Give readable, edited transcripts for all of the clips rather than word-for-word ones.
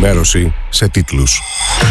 Ενημέρωση σε τίτλους.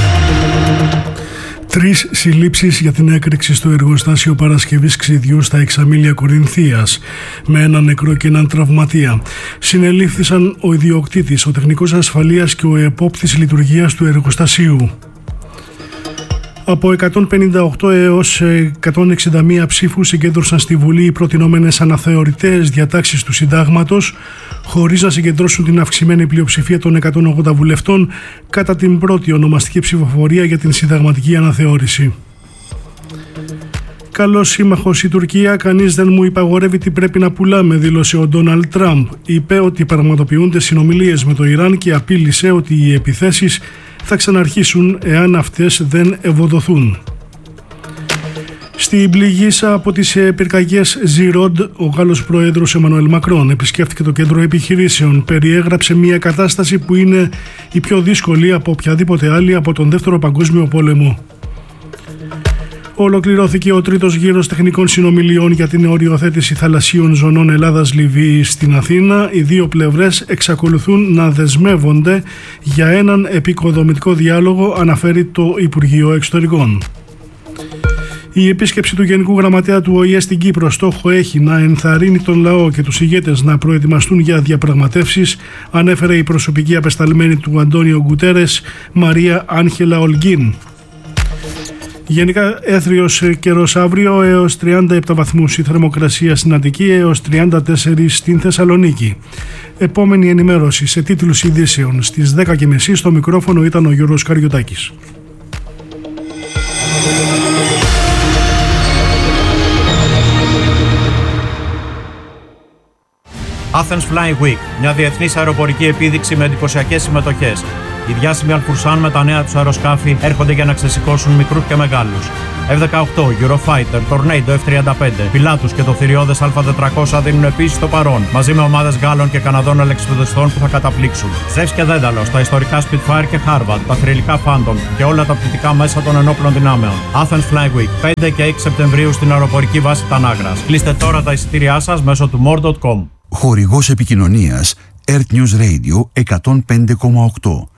3 συλλήψεις για την έκρηξη στο εργοστάσιο παρασκευής ξυδιού στα Εξαμήλια Κορινθίας, με έναν νεκρό και έναν τραυματία. Συνελήφθησαν ο ιδιοκτήτης, ο τεχνικός ασφαλείας και ο επόπτης λειτουργίας του εργοστασίου. Από 158 έως 161 ψήφους συγκέντρωσαν στη Βουλή οι προτινόμενες αναθεωρητές διατάξεις του Συντάγματος, χωρίς να συγκεντρώσουν την αυξημένη πλειοψηφία των 180 βουλευτών κατά την πρώτη ονομαστική ψηφοφορία για την συνταγματική αναθεώρηση. Καλός σύμμαχος η Τουρκία, κανείς δεν μου υπαγορεύει τι πρέπει να πουλάμε, δήλωσε ο Ντόναλντ Τραμπ. Είπε ότι πραγματοποιούνται συνομιλίες με το Ιράν και απείλησε ότι οι επιθέσεις θα ξαναρχίσουν εάν αυτές δεν ευοδοθούν. Στην πληγήσα από τις πυρκαγιές Ζιρόντ, ο Γάλλος Πρόεδρος Εμμανουέλ Μακρόν επισκέφθηκε το κέντρο επιχειρήσεων. Περιέγραψε μια κατάσταση που είναι η πιο δύσκολη από οποιαδήποτε άλλη από τον Δεύτερο Παγκόσμιο Πόλεμο. Ολοκληρώθηκε ο τρίτος γύρος τεχνικών συνομιλιών για την οριοθέτηση θαλασσίων ζωνών Ελλάδας-Λιβύης στην Αθήνα. Οι δύο πλευρές εξακολουθούν να δεσμεύονται για έναν επικοδομητικό διάλογο, αναφέρει το Υπουργείο Εξωτερικών. Η επίσκεψη του Γενικού Γραμματέα του ΟΗΕ στην Κύπρο στόχο έχει να ενθαρρύνει τον λαό και τους ηγέτες να προετοιμαστούν για διαπραγματεύσεις, ανέφερε η προσωπική απεσταλμένη του Αντώνιο Γκουτέρες, Μαρία Άγχελα Ολγκίν. Γενικά έθριος καιρός αύριο, έως 37 βαθμούς η θερμοκρασία στην Αττική, έως 34 στην Θεσσαλονίκη. Επόμενη ενημέρωση σε τίτλους ειδήσεων στις 10:30. Στο μικρόφωνο ήταν ο Γιώργος Καριωτάκης. Athens Flying Week, μια διεθνής αεροπορική επίδειξη με εντυπωσιακές συμμετοχές. Οι διάσημοι Αλφουρσάν με τα νέα τους αεροσκάφη έρχονται για να ξεσηκώσουν μικρούς και μεγάλους. F-18, Eurofighter, Tornado F-35, Pilatus και το θηριώδες Α400 δίνουν επίσης το παρόν, μαζί με ομάδες Γάλλων και Καναδών αλεξιπτοδιστών που θα καταπλήξουν. Ζεύς και Δένταλος, τα ιστορικά Spitfire και Harvard, τα θρυλικά Phantom και όλα τα πτυτικά μέσα των ενόπλων δυνάμεων. Athens Flying Week, 5 και 6 Σεπτεμβρίου στην αεροπορική βάση Τανάγρας. Κλείστε τώρα τα εισιτήριά σας μέσω του more.com. Χορηγός επικοινωνίας Earth News Radio 105,8.